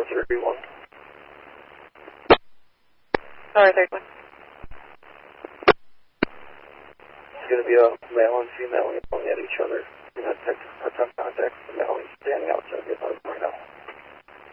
31. Tower 31. It's going to be a male and female yelling at each other.